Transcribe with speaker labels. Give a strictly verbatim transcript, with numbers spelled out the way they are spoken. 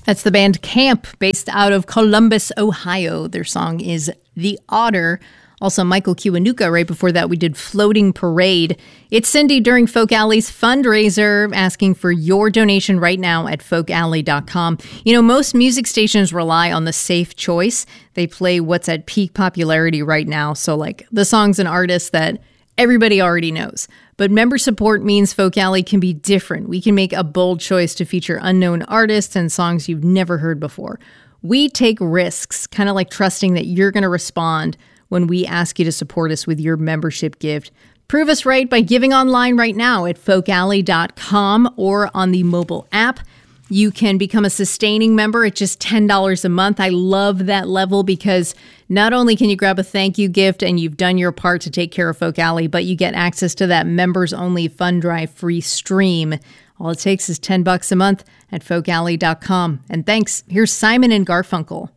Speaker 1: That's the band Camp, based out of Columbus, Ohio. Their song is The Otter. Also, Michael Kiwanuka. Right before that, we did Floating Parade. It's Cindy during Folk Alley's fundraiser, asking for your donation right now at folk alley dot com. You know, most music stations rely on the safe choice. They play what's at peak popularity right now. So, like, the songs and artists that everybody already knows. But member support means Folk Alley can be different. We can make a bold choice to feature unknown artists and songs you've never heard before. We take risks, kind of like trusting that you're going to respond when we ask you to support us with your membership gift. Prove us right by giving online right now at folk alley dot com or on the mobile app. You can become a sustaining member at just ten dollars a month. I love that level because not only can you grab a thank you gift and you've done your part to take care of Folk Alley, but you get access to that members-only Fund Drive free stream. All it takes is ten bucks a month at folk alley dot com. And thanks. Here's Simon and Garfunkel.